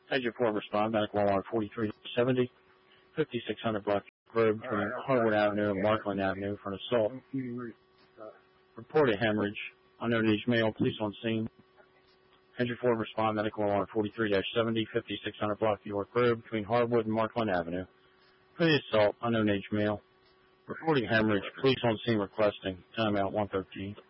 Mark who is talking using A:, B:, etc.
A: Agent 4 respond, medical alarm 4370, 5600 Block Road between Harwood Avenue and Markland Avenue for an assault. Reported hemorrhage. Unknown age male. Police on scene. Agent 4 respond, medical alarm 43-70, 5600 Block York Road between Harwood and Markland Avenue for the assault. Unknown age male. Reporting hemorrhage. Police on scene requesting. Timeout 113.